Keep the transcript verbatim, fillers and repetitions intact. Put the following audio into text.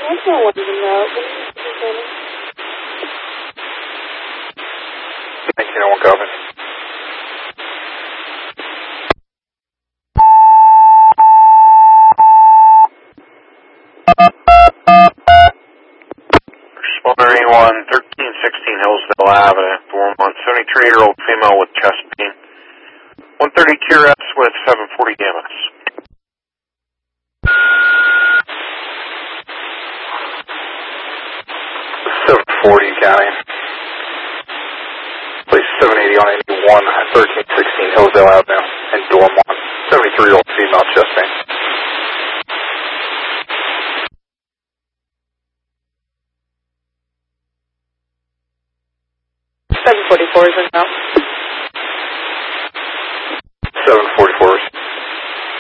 That's not what you know. nineteen oh one Calvin. Responder anyone, thirteen sixteen Hillsdale Avenue, four one, seventy-three-year-old female with chest pain. one thirty Q R S with seven forty D M S. seven forty County. Place seven eighty on eighty-one, thirteen sixteen Hillsdale Avenue, and dorm one, seventy-three-year-old female chest pain. seven forty-four is in now.